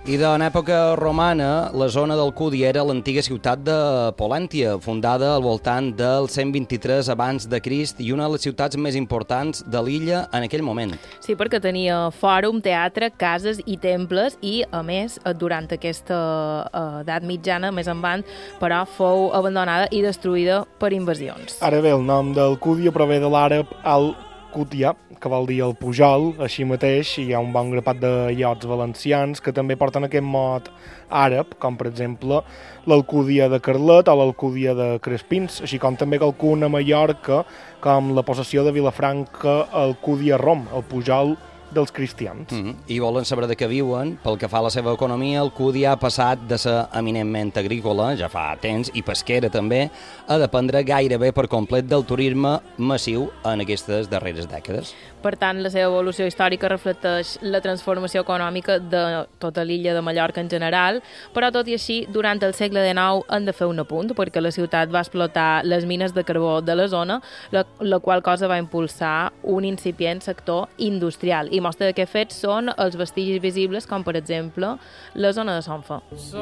I en època romana, la zona d'Alcúdia era l'antiga ciutat de Polèntia, fundada al voltant del 123 abans de Crist i una de les ciutats més importants de l'illa en aquell moment. Sí, perquè tenia fòrum, teatre, cases i temples i, a més, durant aquesta edat mitjana, més endavant, però fou abandonada i destruïda per invasions. Ara bé, el nom d'Alcúdia prové de l'àrab al-Qutiya, que vol dir el Pujol. Així mateix hi ha un bon grapat de illots valencians que també porten aquest mot àrab, com per exemple l'Alcúdia de Carlet o l'Alcúdia de Crespins, així com també quelcun a Mallorca, com la possessió de Vilafranca, Alcúdia Rom, el Pujol dels cristians. I volen saber de què viuen. Pel que fa a la seva economia, Alcúdia ha passat de ser eminentment agrícola, ja fa temps, i pesquera també, a dependre gairebé per complet del turisme massiu en aquestes darreres dècades. Per tant, la seva evolució històrica reflecteix la transformació econòmica de tota l'illa de Mallorca en general, però tot i així, durant el segle XIX hem de fer un apunt, perquè la ciutat va explotar les mines de carbó de la zona, la qual cosa va impulsar un incipient sector industrial. I mostra d'aquest fet són els vestigis visibles, com per exemple la zona de Sonfa.